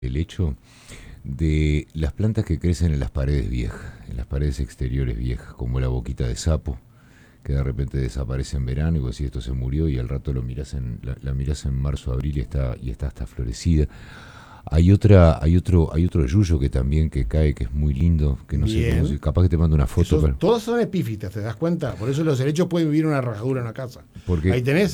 el hecho de las plantas que crecen en las paredes viejas, en las paredes exteriores viejas, como la boquita de sapo, que de repente desaparece en verano y vos decís esto se murió y al rato lo mirás la mirás en marzo, abril y está hasta florecida. Hay otro yuyo que también que cae, que es muy lindo, que no sé cómo Bien. capaz que te mando una foto. Todos son epífitas, ¿te das cuenta? Por eso los helechos pueden vivir en una rajadura en una casa. Porque Ahí tenés